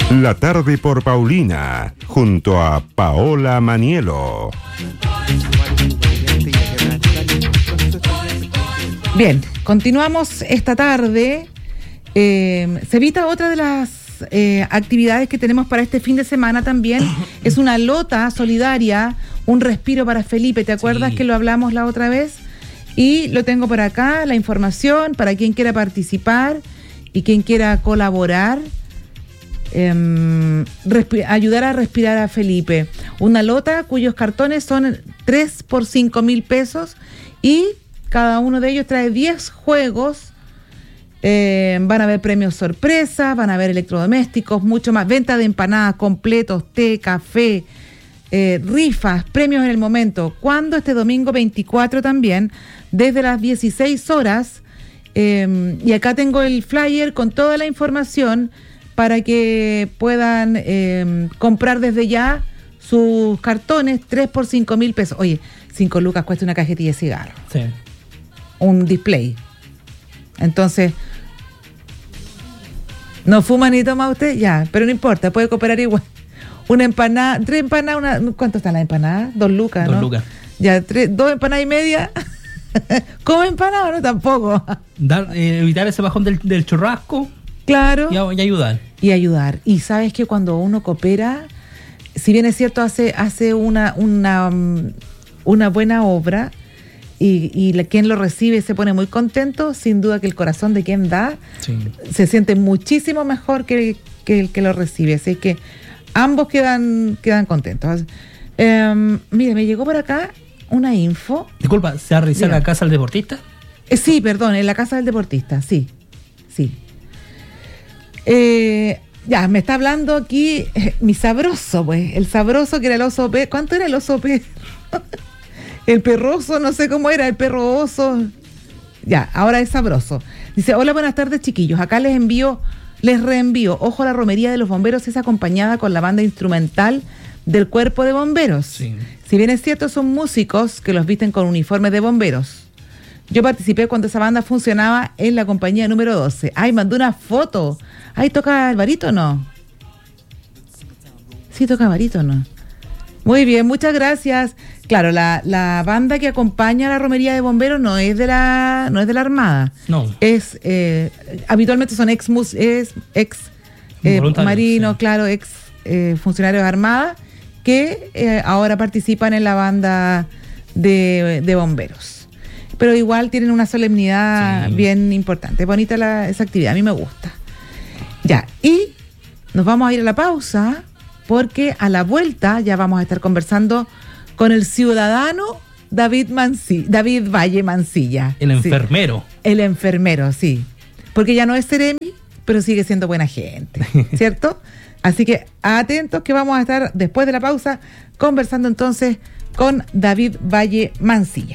La tarde por Paulina, junto a Paola Manielo. Bien, continuamos esta tarde. Se evita otra de las actividades que tenemos para este fin de semana también. Es una lota solidaria, un respiro para Felipe. ¿Te acuerdas que lo hablamos la otra vez? Y lo tengo por acá, la información para quien quiera participar y quien quiera colaborar. Ayudar a respirar a Felipe. Una lota cuyos cartones son 3 por 5.000 pesos y cada uno de ellos trae 10 juegos. Van a haber premios sorpresa, van a haber electrodomésticos, mucho más, venta de empanadas, completos, té, café, rifas, premios en el momento. ¿Cuándo? Este domingo 24 también, desde las 16 horas. Y acá tengo el flyer con toda la información para que puedan comprar desde ya sus cartones, 3 por 5.000 pesos. Oye, 5 lucas cuesta una cajetilla de cigarro. Sí. Un display. Entonces, ¿no fuma ni toma usted? Ya, pero no importa, puede cooperar igual. Una empanada, 3 empanadas, ¿cuánto está la empanada? 2 lucas, ¿no? 2 lucas. Ya, 2 empanadas y media. ¿Cómo empanada? No, tampoco. Evitar ese bajón del churrasco. Claro. Y ayudar. Y ayudar. Y sabes que cuando uno coopera, si bien es cierto, hace una buena obra y quien lo recibe se pone muy contento, sin duda que el corazón de quien da se siente muchísimo mejor que el que lo recibe. Así que ambos quedan contentos. Mire, me llegó por acá una info. Disculpa, ¿se ha realizado en la casa del deportista? Sí, perdón, en la casa del deportista, sí. Ya, me está hablando aquí mi sabroso, pues. El sabroso que era el oso perro. ¿Cuánto era el oso perro? El perroso, no sé cómo era, el perro oso. Ya, ahora es sabroso. Dice, hola, buenas tardes, chiquillos. Acá les reenvío. Ojo, la romería de los bomberos es acompañada con la banda instrumental del cuerpo de bomberos. Sí. Si bien es cierto, son músicos que los visten con uniformes de bomberos. Yo participé cuando esa banda funcionaba en la compañía número 12. Ay, mandó una foto. Ay, ¿toca el barítono? Sí, toca barítono. Muy bien, muchas gracias. Claro, la banda que acompaña a la romería de bomberos no es de la Armada. No. Es habitualmente son ex marinos, sí. Claro, ex funcionarios de Armada que ahora participan en la banda de bomberos. Pero igual tienen una solemnidad bien importante. Bonita esa actividad, a mí me gusta. Ya, y nos vamos a ir a la pausa porque a la vuelta ya vamos a estar conversando con el ciudadano David Valle Mancilla. El enfermero. Sí, el enfermero, sí. Porque ya no es Seremi, pero sigue siendo buena gente, ¿cierto? Así que atentos que vamos a estar después de la pausa conversando entonces con David Valle Mancilla.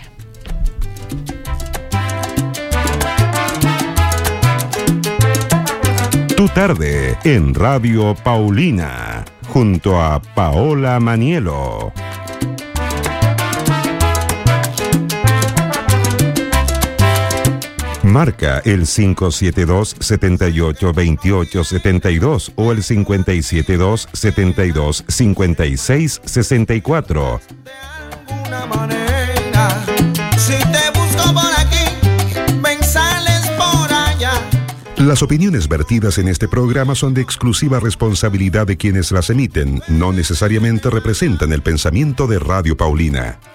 Tu tarde en Radio Paulina, junto a Paola Manielo. Marca el 572-7828-72 o el 572-72-56-64. Las opiniones vertidas en este programa son de exclusiva responsabilidad de quienes las emiten, no necesariamente representan el pensamiento de Radio Paulina.